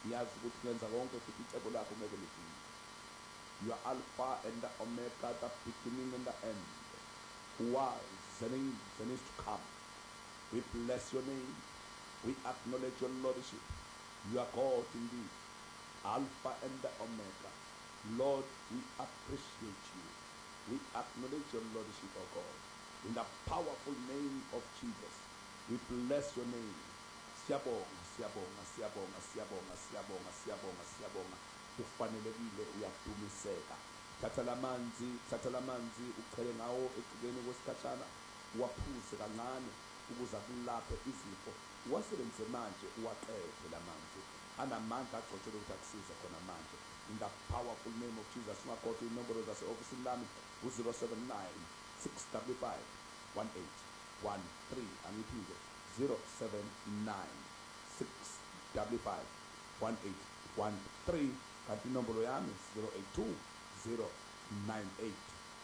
ngiyazi ukuthi lenza konke futhi icebo lakho ngeke lifike. You are Alpha and the Omega, the beginning and the end, who was and is to come. We bless your name. We acknowledge your lordship. You are God indeed, Alpha and the Omega. Lord, we appreciate you. We acknowledge your lordship, O God. In the powerful name of Jesus, we bless your name. Siyabonga, siyabonga, siyabonga, siyabonga, siyabonga, siyabonga, siyabonga. Ufanelekile, uyadumiseka. Thatha lamanzi uchele ngawo ekugeni kwesikhashana, uwaphuze kancane ukuze akulaphe izifo. Uwasebenzise manje uwaqede lamanzi. Anamandla agcotshwe ukuthi akusize khona manje. In the powerful name of Jesus, ungakhohlwa inombolo zase-ofisini lami u-079 655 1813. Angiphinde 079 655 1813. Kanti inombolo yami 082 098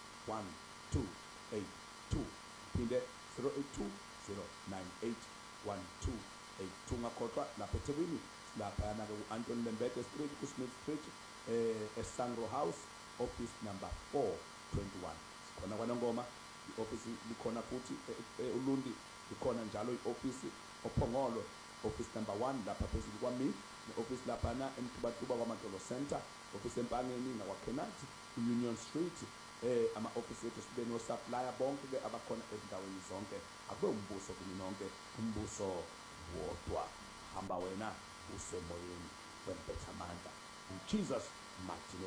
1282. Phinde 082 098 1282. Ungakhohlwa lapha eThekwini laphayana-ke u-Anthony Lembede Street, ku-Smith Street, eSangro House, office number 421. Sikhona kwaNongoma, i-office likhona futhi uLundi, likhona njalo i-office oPhongolo, office number 1 lapha phezulu kwami, ne-office laphana eMtubatuba kwaMatolo Center, office eMpangeni nakwaKenati, Union Street. Ama-office ethu sibeni osupplier bonke-ke abakhona ezindaweni zonke. Akube umbuso kuni nonke, umbuso wodwa. Hamba wena usemoyeni wempetha amandla. In Jesus' mighty name.